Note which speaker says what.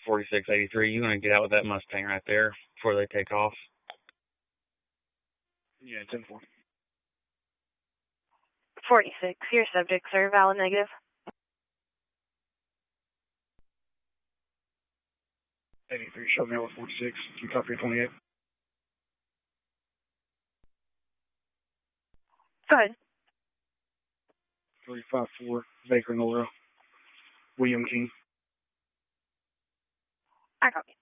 Speaker 1: 4683. You want to get out with that Mustang right there before they take off?
Speaker 2: Yeah, 10-4.
Speaker 3: 46. Your subject, sir. Valid negative.
Speaker 2: 83, show me over 46. You copy 28?
Speaker 3: Go ahead.
Speaker 2: 354, Baker Nora, William King.
Speaker 3: I copy.